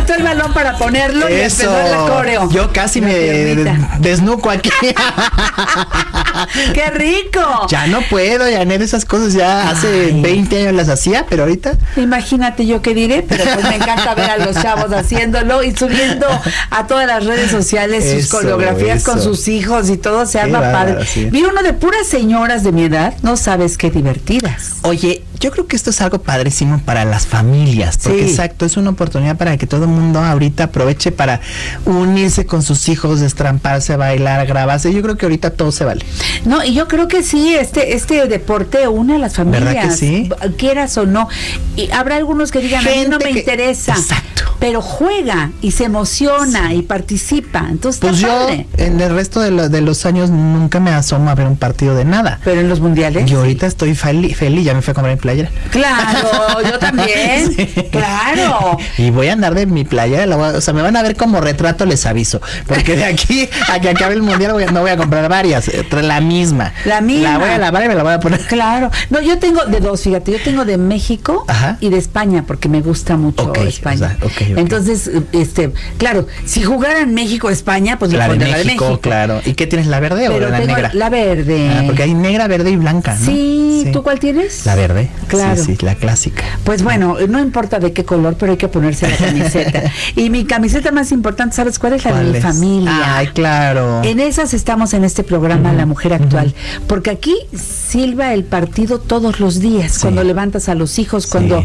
levantó el balón para ponerlo y empezó la coreo. Yo casi me desnuco aquí. ¡Qué rico! Ya no puedo, Janet, esas cosas ya hace 20 años las hacía, pero ahorita... Imagínate yo qué diré, pero pues me encanta ver a los chavos haciéndolo y subiendo a todas las redes sociales sus coreografías con sus hijos y todo, se arma padre. Sí. Vi uno de puras señoras de mi edad, no sabes qué divertidas. Oye, yo creo que esto es algo padrísimo para las familias, porque exacto, es una oportunidad para que todo el mundo ahorita aproveche para unirse con sus hijos, destramparse, bailar, grabarse. Yo creo que ahorita todo se vale. No, y yo creo que sí, este deporte une a las familias. ¿Verdad que sí? Quieras o no. Y habrá algunos que digan, a mí no me interesa. Exacto. Pero juega y se emociona y participa. Entonces pues está yo padre. En el resto de los años nunca me asomo a ver un partido de nada. Pero en los mundiales. Yo ahorita estoy feliz, ya me fui a comprar mi playera. Claro, yo también. Sí. Claro. Y voy a andar de mi playera, o sea, me van a ver como retrato, les aviso. Porque de aquí a que acabe el mundial no voy a comprar varias, la misma. La misma. La voy a lavar y me la voy a poner. Claro. No, yo tengo de dos, fíjate, yo tengo de México y de España, porque me gusta mucho España. O sea, entonces, claro, si jugaran México-España, pues la le pondré de México, claro. ¿Y qué tienes, la verde o la negra? La verde. Porque hay negra, verde y blanca, ¿no? Sí, ¿tú cuál tienes? La verde. Claro. Sí, la clásica. Pues bueno, no importa de qué color, pero hay que ponerse la camiseta. Y mi camiseta más importante, ¿sabes cuál es? La de mi familia. Ay, claro. En esas estamos en este programa, La Mujer Actual. Porque aquí silba el partido todos los días. Cuando levantas a los hijos, cuando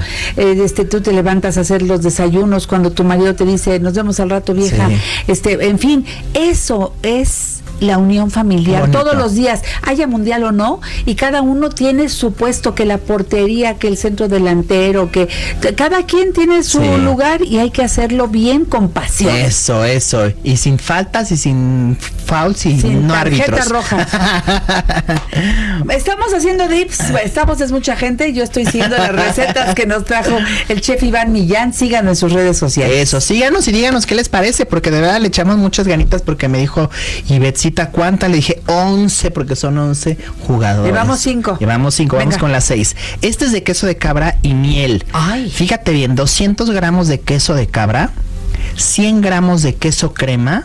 tú te levantas a hacer los desayunos, cuando tu marido te dice, nos vemos al rato, vieja. En fin, eso es la unión familiar. Bonito. Todos los días, haya mundial o no, y cada uno tiene su puesto, que la portería, que el centro delantero, que cada quien tiene su lugar y hay que hacerlo bien, con pasión. Eso, y sin faltas y sin fouls y sin no árbitros. Roja. Estamos haciendo dips, es mucha gente, yo estoy siguiendo las recetas que nos trajo el chef Iván Millán. Síganos en sus redes sociales. Eso, síganos y díganos qué les parece, porque de verdad le echamos muchas ganitas, porque me dijo Ivetsita, ¿cuántas? Le dije 11, porque son 11 jugadores. Llevamos 5, vamos con las 6. Este es de queso de cabra y miel. Ay. Fíjate bien, 200 gramos de queso de cabra, 100 gramos de queso crema,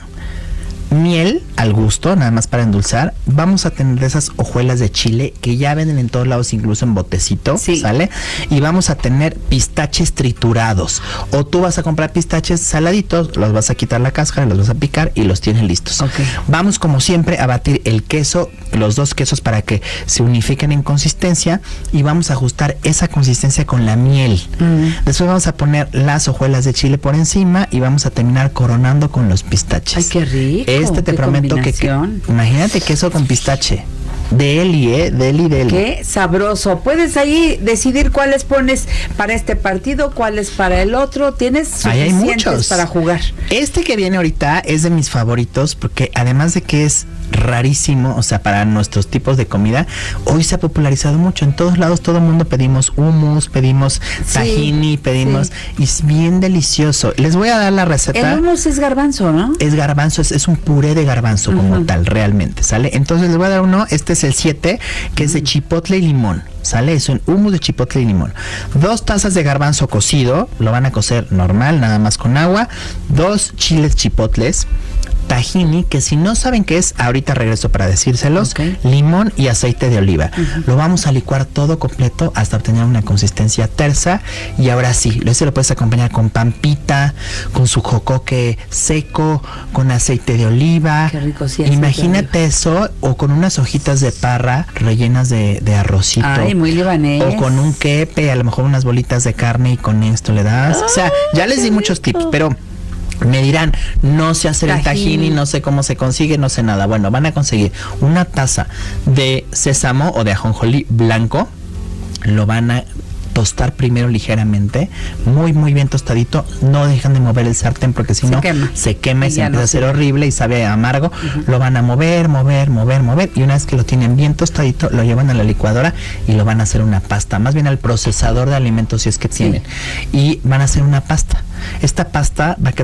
miel al gusto, nada más para endulzar. Vamos a tener esas hojuelas de chile que ya venden en todos lados, incluso en botecito, ¿sale? Y vamos a tener pistaches triturados. O tú vas a comprar pistaches saladitos, los vas a quitar la cáscara, los vas a picar y los tienes listos. Vamos, como siempre, a batir el queso, los dos quesos, para que se unifiquen en consistencia, y vamos a ajustar esa consistencia con la miel. Después vamos a poner las hojuelas de chile por encima y vamos a terminar coronando con los pistaches. ¡Ay, qué rico! Te prometo que imagínate queso con pistache. De Eli. Qué sabroso. Puedes ahí decidir cuáles pones para este partido, cuáles para el otro. Tienes suficientes para jugar. Este que viene ahorita es de mis favoritos, porque además de que es rarísimo, o sea, para nuestros tipos de comida, hoy se ha popularizado mucho. En todos lados, todo el mundo pedimos hummus, pedimos tahini, pedimos, y es bien delicioso. Les voy a dar la receta. El hummus es garbanzo, ¿no? Es garbanzo, es un puré de garbanzo como tal, realmente, ¿sale? Entonces les voy a dar uno, este es el 7, que es de chipotle y limón. ¿Sale? Es un hummus de chipotle y limón. 2 tazas de garbanzo cocido, lo van a cocer normal, nada más con agua. 2 chiles chipotles, tahini, que si no saben qué es, ahorita regreso para decírselos, limón y aceite de oliva. Lo vamos a licuar todo completo hasta obtener una consistencia tersa, y ahora sí, lo puedes acompañar con pampita, con su jocoque seco, con aceite de oliva. Qué rico, imagínate eso, o con unas hojitas de parra rellenas de arrocito. Ay, muy libanés. O con un quepe, a lo mejor unas bolitas de carne, y con esto le das. O sea, ya les di muchos tips, pero me dirán, no sé hacer el tahini, no sé cómo se consigue, no sé nada. Bueno, van a conseguir una taza de sésamo o de ajonjolí blanco, lo van a tostar primero ligeramente, muy bien tostadito. No dejan de mover el sartén, porque si no se quema y se empieza a hacer horrible y sabe amargo. Lo van a mover, y una vez que lo tienen bien tostadito, lo llevan a la licuadora y lo van a hacer una pasta, más bien al procesador de alimentos, si es que tienen, y van a hacer una pasta. Esta pasta va a quedar